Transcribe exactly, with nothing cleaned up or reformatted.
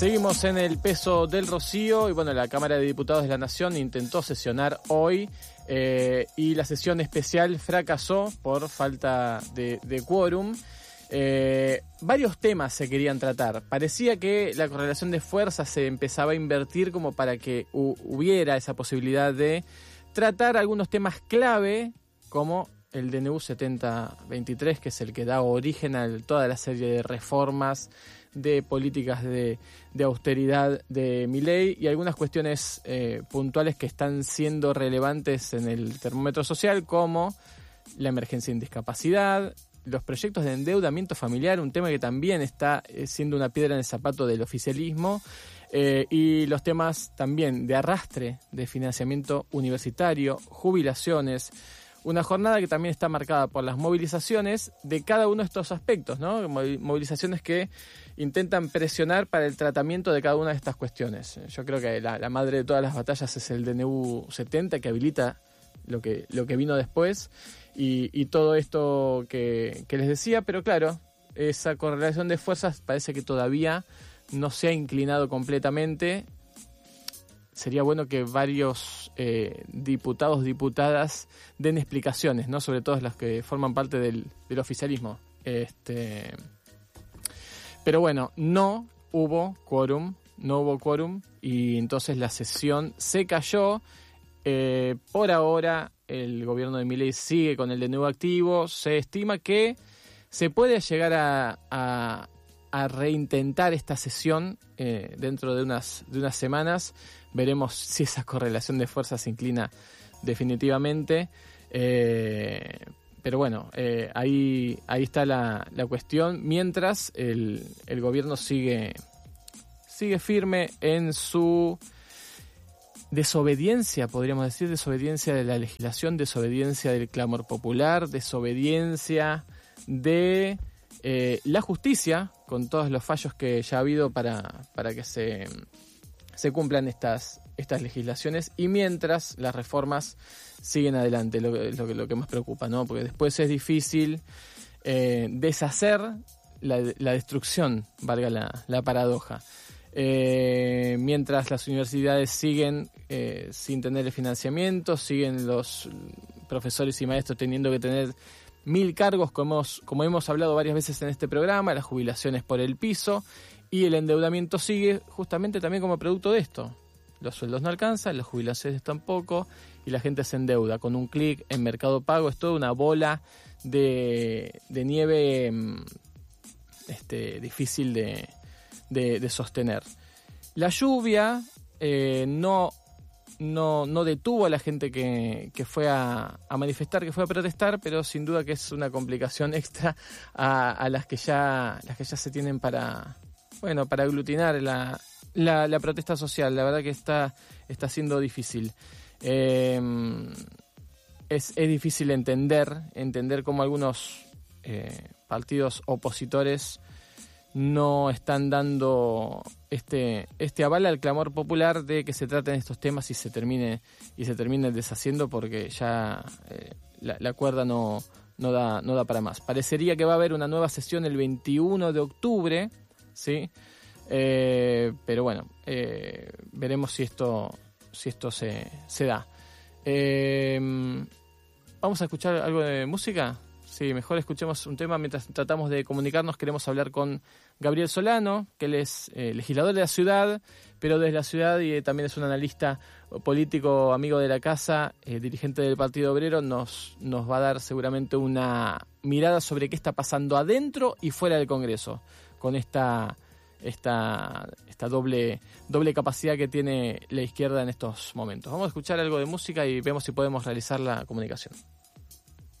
Seguimos en el peso del Rocío y bueno, la Cámara de Diputados de la Nación intentó sesionar hoy eh, y la sesión especial fracasó por falta de, de quórum. Eh, varios temas se querían tratar. Parecía que la correlación de fuerzas se empezaba a invertir como para que hu- hubiera esa posibilidad de tratar algunos temas clave como el D N U setenta veintitrés, que es el que da origen a toda la serie de reformas, de políticas de, de austeridad de Milei y algunas cuestiones eh, puntuales que están siendo relevantes en el termómetro social, como la emergencia en discapacidad, los proyectos de endeudamiento familiar, un tema que también está eh, siendo una piedra en el zapato del oficialismo, eh, y los temas también de arrastre de financiamiento universitario, jubilaciones. Una jornada que también está marcada por las movilizaciones de cada uno de estos aspectos, ¿no? Movilizaciones que intentan presionar para el tratamiento de cada una de estas cuestiones. Yo creo que la, la madre de todas las batallas es el D N U setenta, que habilita lo que, lo que vino después y, y todo esto que, que les decía, pero claro, esa correlación de fuerzas parece que todavía no se ha inclinado completamente. Sería bueno que varios eh, diputados, diputadas den explicaciones, ¿no? Sobre todo las que forman parte del, del oficialismo. Este, pero bueno, no hubo quórum, no hubo quórum y entonces la sesión se cayó. Eh, por ahora el gobierno de Milei sigue con el D N U activo. Se estima que se puede llegar a, a, a reintentar esta sesión eh, dentro de unas, de unas semanas. Veremos si esa correlación de fuerzas se inclina definitivamente. Eh, pero bueno, eh, ahí, ahí está la, la cuestión. Mientras el, el gobierno sigue, sigue firme en su desobediencia, podríamos decir, desobediencia de la legislación, desobediencia del clamor popular, desobediencia de eh, la justicia, con todos los fallos que ya ha habido para, para que se... se cumplan estas, estas legislaciones y mientras las reformas siguen adelante, lo, lo, lo que más preocupa, ¿no? Porque después es difícil eh, deshacer la, la destrucción, valga la, la paradoja. Eh, mientras las universidades siguen eh, sin tener el financiamiento, siguen los profesores y maestros teniendo que tener mil cargos, como hemos, como hemos hablado varias veces en este programa, las jubilaciones por el piso. Y el endeudamiento sigue justamente también como producto de esto. Los sueldos no alcanzan, las jubilaciones tampoco, y la gente se endeuda. Con un clic en Mercado Pago es toda una bola de, de nieve este, difícil de, de, de sostener. La lluvia eh, no, no, no detuvo a la gente que, que fue a, a manifestar, que fue a protestar, pero sin duda que es una complicación extra a, a las que ya, las que ya se tienen para... Bueno, para aglutinar la, la, la protesta social. La verdad que está, está siendo difícil. Eh, es, es difícil entender, entender cómo algunos eh, partidos opositores no están dando este, este aval al clamor popular de que se traten estos temas y se termine, y se termine deshaciendo, porque ya eh, la, la cuerda no, no, da, no da para más. Parecería que va a haber una nueva sesión el veintiuno de octubre. Sí, eh, pero bueno, eh, veremos si esto, si esto se, se da. Eh, Vamos a escuchar algo de música. Sí, mejor escuchemos un tema mientras tratamos de comunicarnos. Queremos hablar con Gabriel Solano, que él es eh, legislador de la ciudad, pero desde la ciudad, y eh, también es un analista político, amigo de la casa, eh, dirigente del Partido Obrero. Nos, nos va a dar seguramente una mirada sobre qué está pasando adentro y fuera del Congreso, con esta, esta, esta doble, doble capacidad que tiene la izquierda en estos momentos. Vamos a escuchar algo de música y vemos si podemos realizar la comunicación.